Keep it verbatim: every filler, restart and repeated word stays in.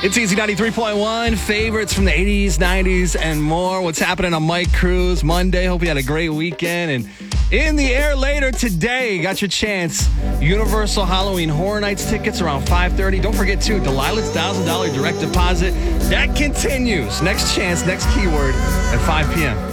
It's Easy ninety-three point one. Favorites from the eighties, nineties, and more. What's happening on Mike Cruz Monday? Hope you had a great weekend. And in the air later today, got your chance. Universal Halloween Horror Nights tickets around five thirty. Don't forget, too, Delilah's one thousand dollars direct deposit. That continues. Next chance, next keyword at five p.m.